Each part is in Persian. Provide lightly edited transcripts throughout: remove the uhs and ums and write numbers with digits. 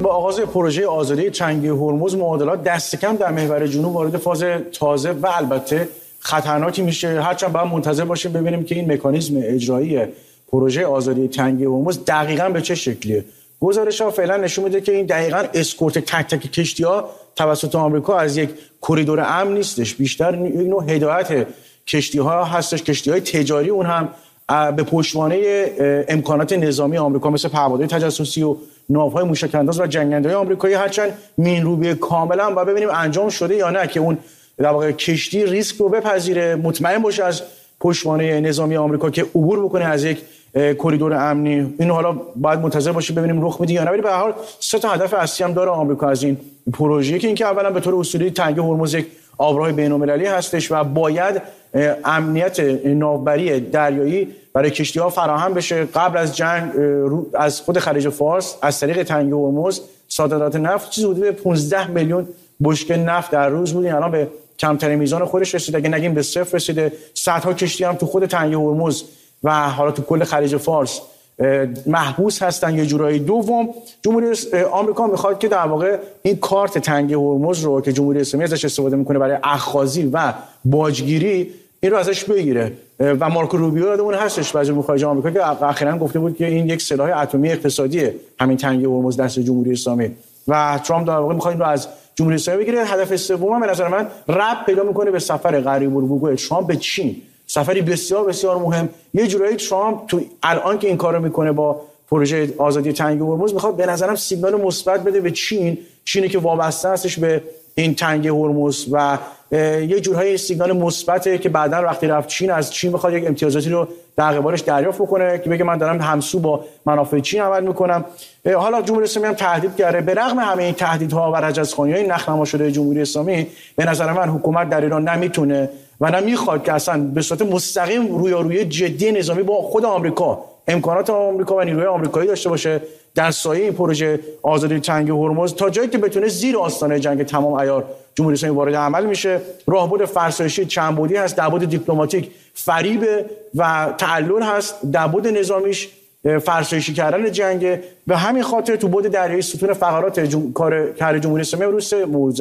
با آغاز پروژه آزادی تنگه هرمز معادلات دست کم در محور جنوب وارد فاز تازه و البته خطرناکی میشه. هرچند باید منتظر باشیم ببینیم که این مکانیزم اجرایی پروژه آزادی تنگه هرمز دقیقاً به چه شکلیه. گزارش‌ها فعلا نشون میده که این دقیقاً اسکورت تک تک کشتی‌ها توسط آمریکا از یک کریدور امن نیستش، بیشتر یک نوع هدایت کشتی‌ها هستش، کشتی‌های تجاری، اون هم به پشتوانه امکانات نظامی آمریکا مثل پروازهای تجسسی و ناوهای موشک‌انداز و جنگنده‌های آمریکایی. هرچند مین‌روبی کاملا باید ببینیم انجام شده یا نه که اون در واقع کشتی ریسک رو بپذیره، مطمئن باشه از پشتوانه نظامی آمریکا که عبور بکنه از یک کریدور امنی. اینو حالا باید منتظر باشیم ببینیم رخ میده یا نه. ولی به هر حال سه تا هدف اصلی هم داره آمریکا از این پروژه، که اینکه اولا به طور اصولی تنگه هرمز یک آبراه بین‌المللی هستش و باید امنیت ناوبری دریایی برای کشتی‌ها فراهم بشه. قبل از جنگ از خود خلیج فارس از طریق تنگه هرمز صادرات نفت چیزی حدود 15 میلیون بشکه نفت در روز بود. الان به کمترین میزان خودش رسیده، اگه نگیم به صفر رسیده. صدها کشتی هم تو خود تنگه هرمز و حالا تو کل خلیج فارس محبوس هستن. یه جورایی دوم جمهوری آمریکا میخواد که در واقع این کارت تنگه هرمز رو که جمهوری اسلامی ازش استفاده میکنه برای اخاذی و باجگیری، این رو ازش بگیره. و مارکو روبیو یادمون هستش وزیر خارجه آمریکا که اخیراً گفته بود که این یک سلاح اتمی اقتصادیه، همین تنگه هرمز دست جمهوری اسلامی، و ترامپ در واقع میخواد این رو از جمهوری اسلامی بگیره. هدف سوم به نظر من ربط پیدا میکنه به سفر قریب الوقوع ترامپ به چین، سفری بسیار بسیار مهم. یه جورایی ترامپ تو الان که این کارو میکنه با پروژه آزادی تنگه هرمز میخواد به نظرم سیگنال مثبت بده به چینی که وابسته هستش به این تنگه هرمز و یه جورایی سیگنال مثبته که بعداً وقتی رفت چین از چین بخواد یک امتیازاتی رو در قبالش دریافت بکنه که بگه من دارم همسو با منافع چین عمل میکنم. حالا جمهوری اسلامی هم تهدید کرده. به رغم همه این تهدیدها و رجزخوانی‌های نخنما شده جمهوری اسلامی، به نظر من حکومت در ایران نمیتونه و نمیخواد که اصلا به صورت مستقیم رویارویی جدی نظامی با خود آمریکا، امکانات آمریکا و نیروهای آمریکایی داشته باشه در سایه این پروژه آزادی تنگه هرمز تا جایی که بتونه زیر آستانه جنگ تمام عیار جمهوری اسلامی وارد عمل میشه. راهبرد فرسایشی چند بعدی هست، در بعد دیپلماتیک فریب و تعلل هست، در بعد نظامیش فرسایشی کردن جنگ. به همین خاطر تو بعد دریایی ستون فقرات کار جمهوری اسلامی روز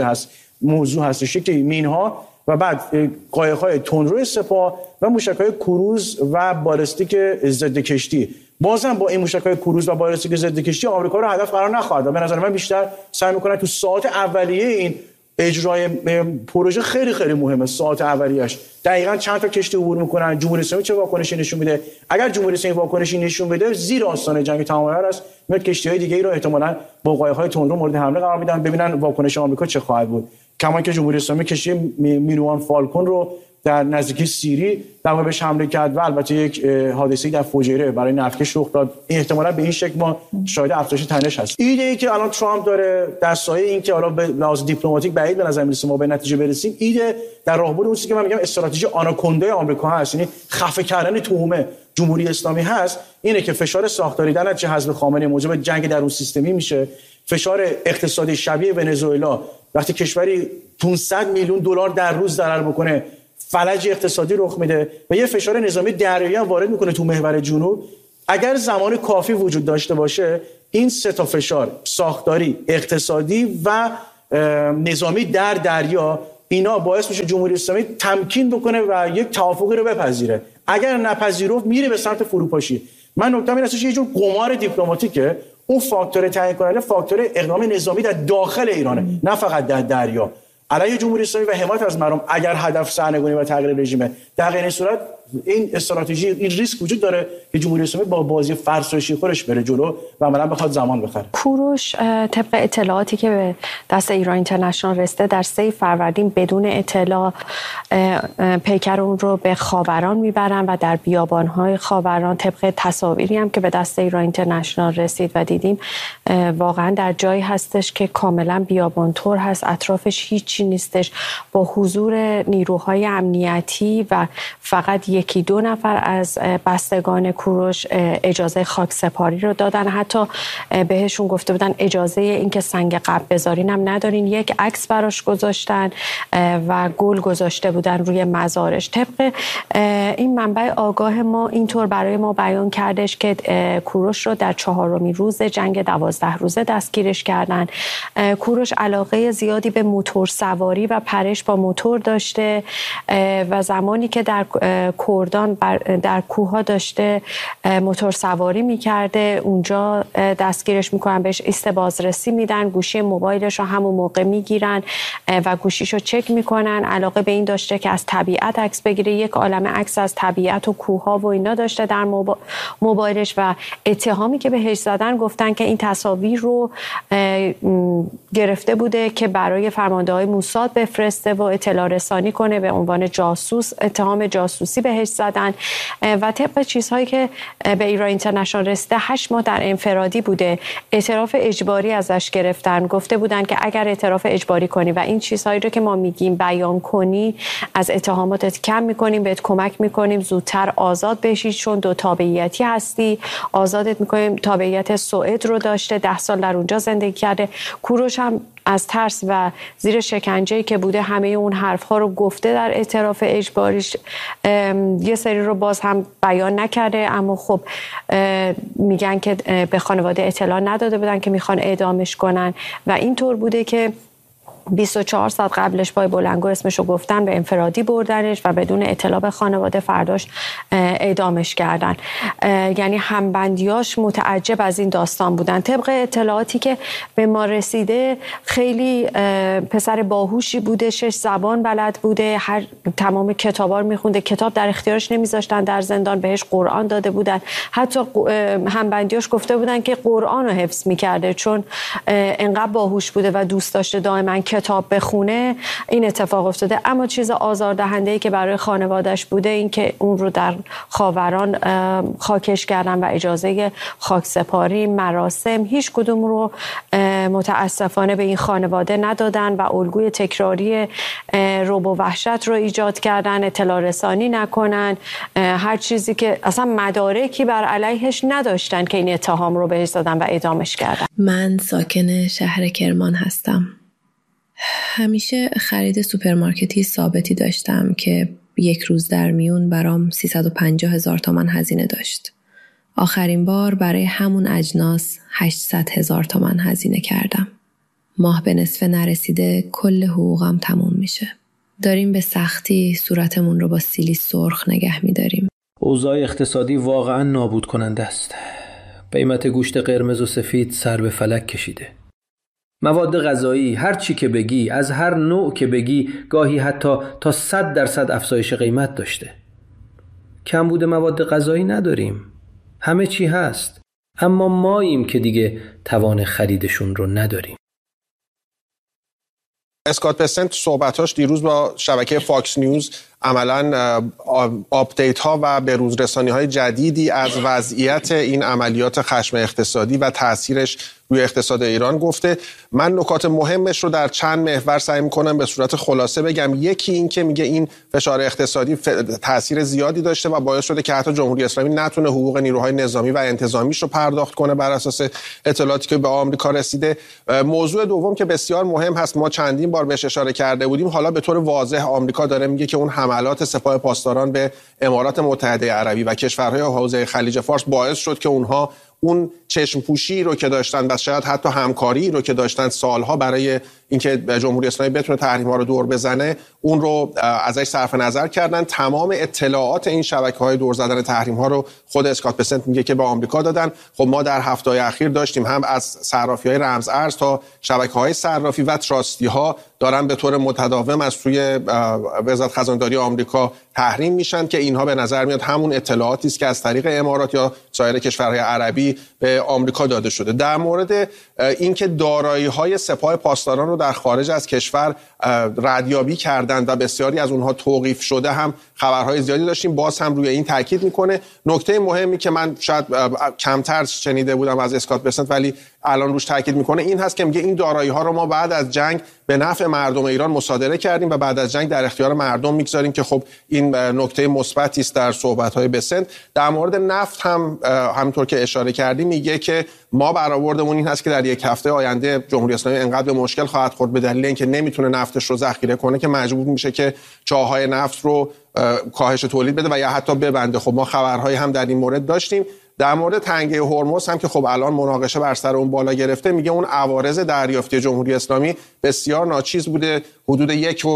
موضوع هستش که مینها و بعد قایق‌های تندرو سپاه و موشک‌های کروز و بالستیک ضد کشتی. بازم با این موشک‌های کروز و بالستیک ضد کشتی آمریکا رو هدف قرار نخواهد داد. به نظر من بیشتر سعی می‌کنه تو ساعات اولیه این اجرای پروژه خیلی خیلی مهمه. ساعات اولیه‌اش دقیقاً چند تا کشتی عبور می‌کنن، جمهوری اسلامی چه واکنشی نشون میده. اگر جمهوری اسلامی واکنشی نشون بده زیر آستانه جنگ تمام عیار است، میاد کشتی‌های دیگه‌ای رو احتمالاً با قایق‌های تندرو مورد حمله قرار میدن، ببینن واکنش آمریکا چه خواهد بود. کما که جمهوری اسلامی کشتی میروان فالکون رو در نزدیکی سیری در واقع بهش حمله کرد و البته یک حادثه‌ای در فجیره برای نفتکش رخ داد. این احتمالاً به این شکل ما شاهد افزایش تنش هست. ایده‌ای که الان ترامپ داره در سایه این که حالا به لحاظ دیپلماتیک بعید به نظر میرسه ما به نتیجه برسیم، ایده در راهبرد اون چیزی که من میگم استراتژی آناکوندا آمریکا هست، یعنی خفه کردن توهم جمهوری اسلامی هست، اینه که فشار ساختاری در نتیجه حذف خامنه‌ای موجب جنگ درون سیستمی میشه. فشار اقتصادی شبیه ونزوئلا وقتی کشوری 500 میلیون دلار در روز ضرر بکنه فلج اقتصادی رخ میده و یه فشار نظامی دریایی هم وارد میکنه تو محور جنوب. اگر زمان کافی وجود داشته باشه این سه تا فشار ساختاری، اقتصادی و نظامی در دریا، اینا باعث میشه جمهوری اسلامی تمکین بکنه و یک توافقی رو بپذیره. اگر نپذیرفت میره به سمت فروپاشی. من نکته‌ام این هستش یه جور قمار دیپلماتیکه. اون فاکتور تعیین کننده فاکتور اقدام نظامی در داخل ایرانه، نه فقط در دریا. علیه جمهوری اسلامی و حمایت از مردم اگر هدف سرنگونی و تغییر رژیمه، در غیر این صورت این استراتژی، این ریسک وجود داره که جمهوری اسلامی با بازی فرسایشی خودش بره جلو و عملاً بخواد زمان بخره. کوروش طبق اطلاعاتی که به دست ایران اینترنشنال رسیده در 3 فروردین بدون اطلاع پیکر اون رو به خاوران میبرن و در بیابان‌های خاوران طبق تصاویری هم که به دست ایران اینترنشنال رسید و دیدیم واقعا در جایی هستش که کاملا بیابان‌طور هست، اطرافش هیچی نیستش، با حضور نیروهای امنیتی و فقط 1-2 نفر از بستگان کوروش اجازه خاکسپاری رو دادن. حتی بهشون گفته بودن اجازه اینکه سنگ قبر بذارین هم ندارین. یک عکس براش گذاشتن و گل گذاشته بودن روی مزارش. طبق این منبع آگاه ما اینطور برای ما بیان کردش که کوروش رو در 4مین روز جنگ 12 روزه دستگیرش کردن. کوروش علاقه زیادی به موتور سواری و پرش با موتور داشته و زمانی که در کردان در کوه‌ها داشته موتور سواری می‌کرده، اونجا دستگیرش می‌کنن، بهش ایست بازرسی میدن، گوشی موبایلش رو همون موقع می‌گیرن و گوشیشو چک می‌کنن. علاقه به این داشته که از طبیعت عکس بگیره. یک عالمه عکس از طبیعت و کوه‌ها و اینا داشته در موبایلش و اتهامی که بهش زدن گفتن که این تصاویر رو گرفته بوده که برای فرمانده‌های موساد بفرسته و اطلاع رسانی کنه به عنوان جاسوس. اتهام جاسوسی بهش زدن و طبق چیزهایی که به ایران اینترنشنال رسیده 8 ماه در انفرادی بوده. اعتراف اجباری ازش گرفتن، گفته بودن که اگر اعتراف اجباری کنی و این چیزهایی رو که ما میگیم بیان کنی از اتهاماتت کم میکنیم، بهت کمک میکنیم زودتر آزاد بشی، چون 2 تابعیتی هستی، آزادت میکنیم. تابعیت سوئد رو داشته، 10 سال در اونجا زندگی کرده. کوروش هم از ترس و زیر شکنجه‌ای که بوده همه اون حرف‌ها رو گفته در اعتراف اجباریش. یه سری رو باز هم بیان نکرده، اما خب میگن که به خانواده اطلاع نداده بودن که میخوان اعدامش کنن و اینطور بوده که 24 ساعت قبلش پای بلنگو اسمشو گفتن، به انفرادی بردنش و بدون اطلاع به خانواده فرداش اعدامش کردن. یعنی همبندیاش متعجب از این داستان بودن. طبق اطلاعاتی که به ما رسیده خیلی پسر باهوشی بوده، 6 زبان بلد بوده، تمام کتابا رو میخونده، کتاب در اختیارش نمیذاشتن در زندان، بهش قرآن داده بودن. حتی همبندیاش گفته بودن که قرآن رو حفظ میکرده چون انقدر باهوش بوده و دوست داشته دائما کتاب بخونه. این اتفاق افتاده. اما چیز آزاردهنده‌ای که برای خانواده‌اش بوده این که اون رو در خاوران خاکش کردن و اجازه خاکسپاری مراسم هیچ کدوم رو متاسفانه به این خانواده ندادن و الگوی تکراری رعب و وحشت رو ایجاد کردن، اطلاع رسانی نکنن، هر چیزی که اصلا مدارکی بر علیهش نداشتن که این اتهام رو بهش دادن و اعدامش کردن. من ساکن شهر کرمان هستم. همیشه خرید سوپرمارکتی ثابتی داشتم که یک روز در میون برام 350,000 تومان هزینه داشت. آخرین بار برای همون اجناس 800,000 تومان هزینه کردم. ماه به نصف نرسیده کل حقوقم تموم میشه. داریم به سختی صورتمون رو با سیلی سرخ نگه میداریم. اوضاع اقتصادی واقعا نابود کننده است. قیمت گوشت قرمز و سفید سر به فلک کشیده. مواد غذایی، هر چی که بگی، از هر نوع که بگی، گاهی حتی تا 100% افزایش قیمت داشته. کمبود مواد غذایی نداریم. همه چی هست. اما ماییم که دیگه توان خریدشون رو نداریم. اسکات پسنت صحبتاش دیروز با شبکه فاکس نیوز عملاً آپدیت ها و بروز رسانی های جدیدی از وضعیت این عملیات خشم اقتصادی و تاثیرش روی اقتصاد ایران گفته. من نکات مهمش رو در چند محور سعی می‌کنم به صورت خلاصه بگم. یکی این که میگه این فشار اقتصادی تاثیر زیادی داشته و باعث شده که حتی جمهوری اسلامی نتونه حقوق نیروهای نظامی و انتظامیش رو پرداخت کنه بر اساس اطلاعاتی که به آمریکا رسیده. موضوع دوم که بسیار مهم هست، ما چندین بار بهش اشاره کرده بودیم، حالا به طور واضح آمریکا داره میگه که اون حملات سپاه پاسداران به امارات متحده عربی و کشورهای حوزه خلیج فارس باعث شد که اونها اون چشم پوشی رو که داشتن و شاید حتی همکاری رو که داشتن سالها برای اینکه جمهوری اسلامی بتونه تحریم‌ها رو دور بزنه، اون رو ازش صرف نظر کردن. تمام اطلاعات این شبکه‌های دور زدن تحریم‌ها رو خود اسکات پسنت میگه که به آمریکا دادن. خب ما در هفته‌های اخیر داشتیم هم از صرافی‌های رمز ارز تا شبکه‌های صرافی و تراستی‌ها دارن به طور متداوم از سوی وزارت خزانه‌داری آمریکا تحریم میشن که اینها به نظر میاد همون اطلاعاتی است که از طریق امارات یا سایر کشورهای عربی به آمریکا داده شده. در مورد اینکه دارایی‌های سپاه پاسداران رو در خارج از کشور ردیابی کردند و بسیاری از اونها توقیف شده هم خبرهای زیادی داشتیم. باز هم روی این تاکید میکنه. نکته مهمی که من شاید کمتر شنیده بودم از اسکات بسنت ولی الان روش تاکید میکنه این هست که میگه این دارایی ها رو ما بعد از جنگ به نفع مردم ایران مصادره کردیم و بعد از جنگ در اختیار مردم میگذاریم که خب این نکته مثبتی است در صحبت‌های بسنت. در مورد نفت هم همونطور که اشاره کردیم میگه که ما برآوردمون این هست که در یک هفته آینده جمهوری اسلامی انقدر به مشکل خواهد خورد به دلیل اینکه نمیتونه نفتش رو ذخیره کنه که مجبور میشه که چاهای نفت رو کاهش تولید بده و یا حتی ببنده. خب ما خبرهایی هم در این مورد داشتیم. در مورد تنگه هرمز هم که خب الان مناقشه بر سر اون بالا گرفته، میگه اون عوارض دریافتی جمهوری اسلامی بسیار ناچیز بوده، حدود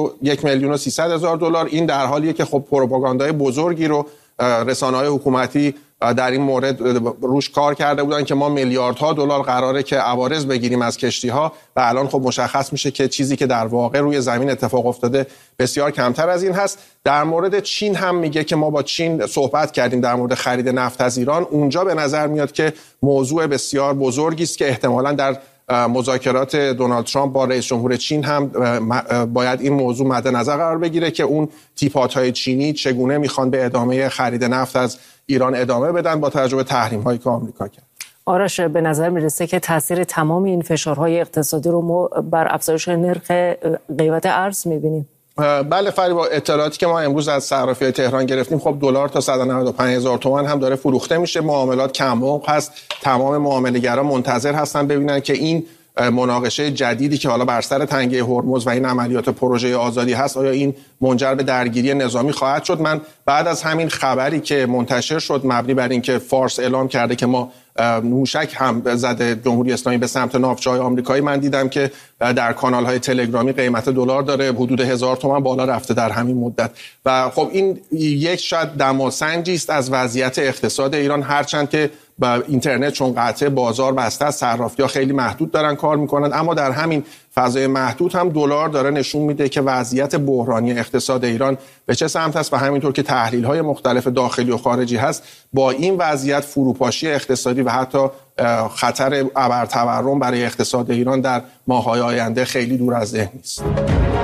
1,300,000 دلار. این در حالیه که خب پروپاگاندای بزرگی رو رسانه‌های حکومتی در این مورد روش کار کرده بودن که ما میلیاردها دلار قراره که عوارض بگیریم از کشتی‌ها و الان خب مشخص میشه که چیزی که در واقع روی زمین اتفاق افتاده بسیار کمتر از این هست. در مورد چین هم میگه که ما با چین صحبت کردیم در مورد خرید نفت از ایران. اونجا به نظر میاد که موضوع بسیار بزرگی است که احتمالاً در مذاکرات دونالد ترامپ با رئیس جمهور چین هم باید این موضوع مد نظر قرار بگیره که اون تیپات‌های چینی چگونه میخوان به ادامه خرید نفت از ایران ادامه بدن با توجه به تحریم‌هایی که آمریکا کرد. آرش، به نظر میرسه که تاثیر تمام این فشارهای اقتصادی رو ما بر افزایش نرخ قیمت ارز میبینیم. بله فریبا، با اطلاعاتی که ما امروز از صرافی‌های تهران گرفتیم خب دلار تا 195,000 تومان هم داره فروخته میشه. معاملات کم‌عمق هست. تمام معامله‌گرا منتظر هستن ببینن که این مناقشه جدیدی که حالا بر سر تنگه هرمز و این عملیات پروژه آزادی هست آیا این منجر به درگیری نظامی خواهد شد. من بعد از همین خبری که منتشر شد مبنی بر اینکه فارس اعلام کرده که ما موشک هم زده جمهوری اسلامی به سمت ناوچه‌های آمریکایی، من دیدم که در کانال‌های تلگرامی قیمت دلار داره حدود 1000 تومان بالا رفته در همین مدت و خب این یک شاید دماسنجی است از وضعیت اقتصاد ایران. هرچند که با اینترنت چون قطع بازار بسته است، صرافی‌ها خیلی محدود دارن کار میکنن، اما در همین فضای محدود هم دلار داره نشون میده که وضعیت بحرانی اقتصاد ایران به چه سمت است و همینطور که تحلیل‌های مختلف داخلی و خارجی هست با این وضعیت فروپاشی اقتصادی و حتی خطر ابرتورم برای اقتصاد ایران در ماه‌های آینده خیلی دور از ذهن نیست.